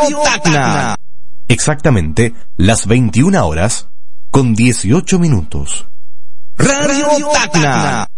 Tacna. Exactamente las 21 horas con 18 minutos. Radio Tacna.